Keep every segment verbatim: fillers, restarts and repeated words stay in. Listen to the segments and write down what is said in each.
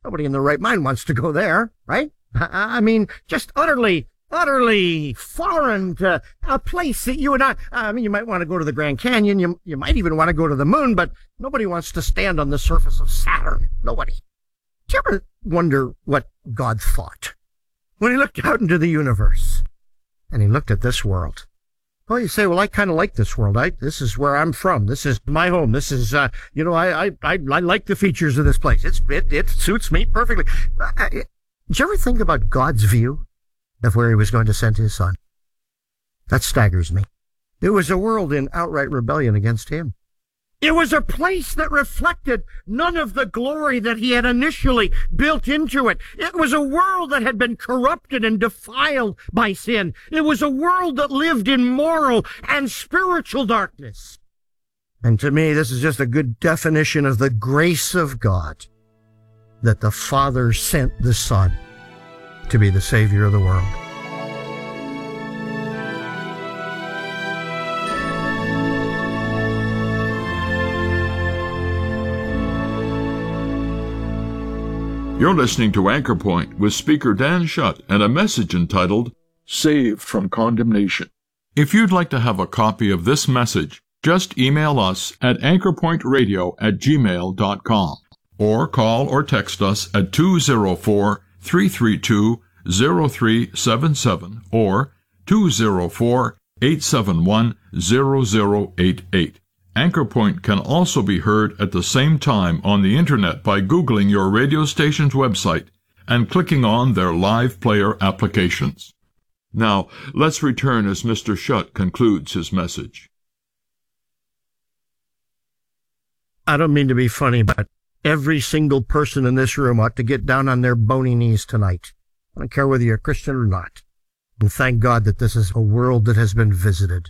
Nobody in their right mind wants to go there, right? I mean, just utterly, utterly foreign to a place that you and I, I mean, you might want to go to the Grand Canyon. You, you might even want to go to the moon, but nobody wants to stand on the surface of Saturn. Nobody. Do you ever wonder what God thought when he looked out into the universe and he looked at this world? Well, you say, well, I kind of like this world. I, this is where I'm from. This is my home. This is, uh, you know, I, I, I, I like the features of this place. It's, it, it suits me perfectly. Uh, did you ever think about God's view of where he was going to send his son? That staggers me. It was a world in outright rebellion against him. It was a place that reflected none of the glory that he had initially built into it. It was a world that had been corrupted and defiled by sin. It was a world that lived in moral and spiritual darkness. And to me, this is just a good definition of the grace of God, that the Father sent the Son to be the Savior of the world. You're listening to Anchor Point with speaker Dan Shutt and a message entitled, Saved from Condemnation. If you'd like to have a copy of this message, just email us at anchorpointradio at gmail dot com or call or text us at two oh four, three three two, oh three seven seven or two oh four, eight seven one, oh oh eight eight. Anchor Point can also be heard at the same time on the Internet by Googling your radio station's website and clicking on their live player applications. Now, let's return as Mister Shutt concludes his message. I don't mean to be funny, but every single person in this room ought to get down on their bony knees tonight. I don't care whether you're a Christian or not. And thank God that this is a world that has been visited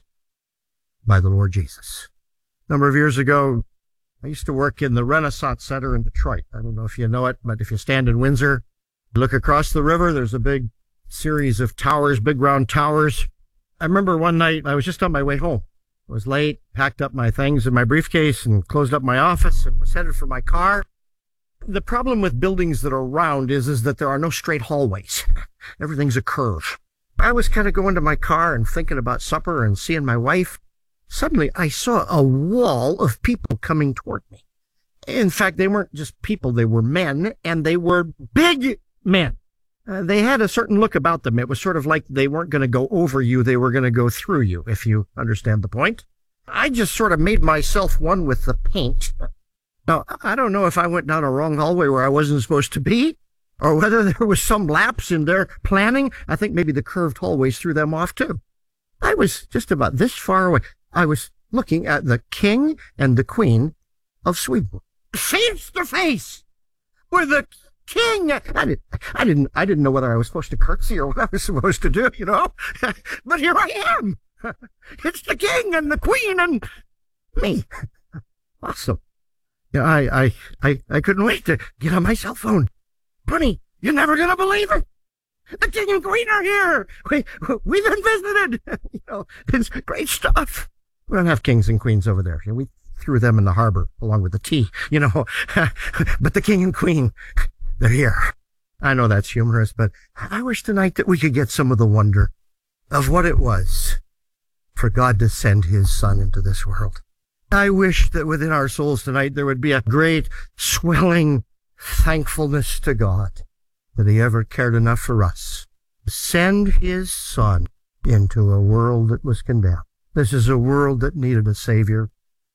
by the Lord Jesus. A number of years ago, I used to work in the Renaissance Center in Detroit. I don't know if you know it, but if you stand in Windsor, look across the river, there's a big series of towers, big round towers. I remember one night, I was just on my way home. I was late, packed up my things in my briefcase and closed up my office and was headed for my car. The problem with buildings that are round is, is that there are no straight hallways. Everything's a curve. I was kind of going to my car and thinking about supper and seeing my wife. Suddenly, I saw a wall of people coming toward me. In fact, they weren't just people, they were men, and they were big men. Uh, they had a certain look about them. It was sort of like they weren't going to go over you, they were going to go through you, if you understand the point. I just sort of made myself one with the paint. Now, I don't know if I went down a wrong hallway where I wasn't supposed to be, or whether there was some lapse in their planning. I think maybe the curved hallways threw them off, too. I was just about this far away. I was looking at the King and the Queen of Sweden, face to face with the King. I, did, I didn't, I didn't know whether I was supposed to curtsy or what I was supposed to do, you know. But here I am. It's the King and the Queen and me. Awesome. Yeah, I, I, I, I couldn't wait to get on my cell phone. Bunny, you're never gonna believe it. The King and Queen are here. We, we've been visited. You know, it's great stuff. We don't have kings and queens over there. We threw them in the harbor along with the tea, you know. But the King and Queen, they're here. I know that's humorous, but I wish tonight that we could get some of the wonder of what it was for God to send his Son into this world. I wish that within our souls tonight there would be a great swelling thankfulness to God that he ever cared enough for us to send his Son into a world that was condemned. This is a world that needed a Savior.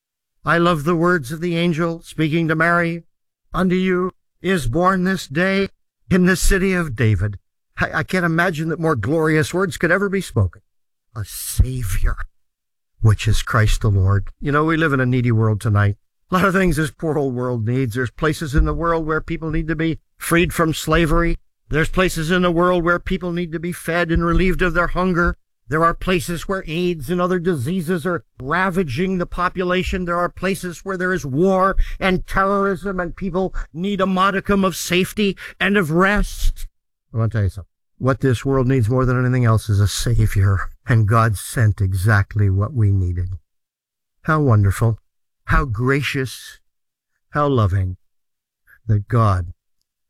I love the words of the angel speaking to Mary. Unto you is born this day in the city of David. I, I can't imagine that more glorious words could ever be spoken. A Savior, which is Christ the Lord. You know, we live in a needy world tonight. A lot of things this poor old world needs. There's places in the world where people need to be freed from slavery. There's places in the world where people need to be fed and relieved of their hunger. There are places where AIDS and other diseases are ravaging the population. There are places where there is war and terrorism and people need a modicum of safety and of rest. I want to tell you something. What this world needs more than anything else is a Savior, and God sent exactly what we needed. How wonderful, how gracious, how loving that God